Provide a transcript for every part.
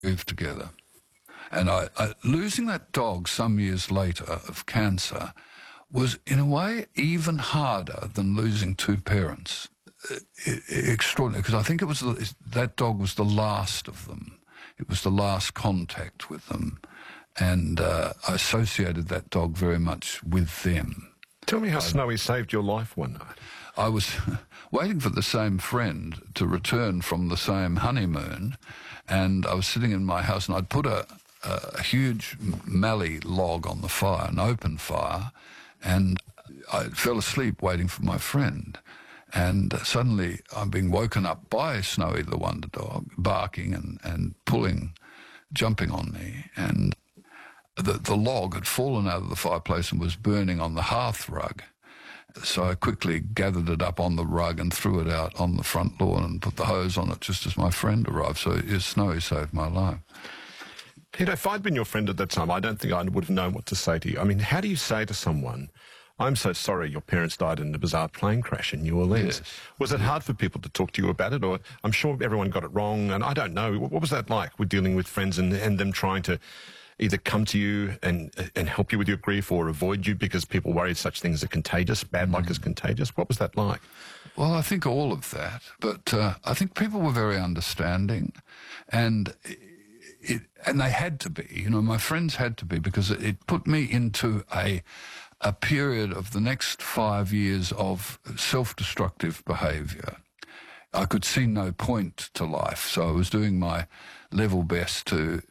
lived together. And losing that dog some years later of cancer was, in a way, even harder than losing two parents. Extraordinary, because I think that dog was the last of them. It was the last contact with them. And I associated that dog very much with them. Tell me how Snowy saved your life one night. I was waiting for the same friend to return from the same honeymoon, and I was sitting in my house, and I'd put a huge mallee log on the fire, an open fire, and I fell asleep waiting for my friend. And suddenly I'm being woken up by Snowy the Wonder Dog, barking and pulling, jumping on me. And the log had fallen out of the fireplace and was burning on the hearth rug. So I quickly gathered it up on the rug and threw it out on the front lawn and put the hose on it just as my friend arrived. So Snowy saved my life. Peter, if I'd been your friend at that time, I don't think I would have known what to say to you. I mean, how do you say to someone, I'm so sorry your parents died in a bizarre plane crash in New Orleans? Yes. Was it hard for people to talk to you about it? Or I'm sure everyone got it wrong, and I don't know. What was that like with dealing with friends and them trying to either come to you and help you with your grief or avoid you because people worried such things are contagious, bad luck is contagious? What was that like? Well, I think all of that. But I think people were very understanding, and they had to be. You know, my friends had to be, because it put me into a period of the next 5 years of self-destructive behaviour. I could see no point to life, so I was doing my level best to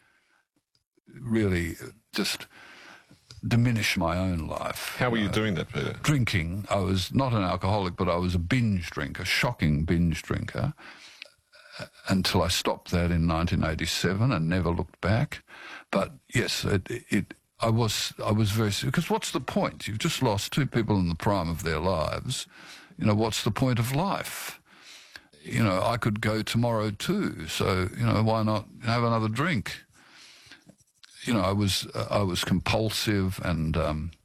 really just diminish my own life. How were you doing that, Peter? Drinking. I was not an alcoholic, but I was a binge drinker, shocking binge drinker, until I stopped that in 1987 and never looked back. But yes, I was very serious, because what's the point? You've just lost two people in the prime of their lives. You know, what's the point of life? You know, I could go tomorrow too, so, you know, why not have another drink? You know, I was compulsive, and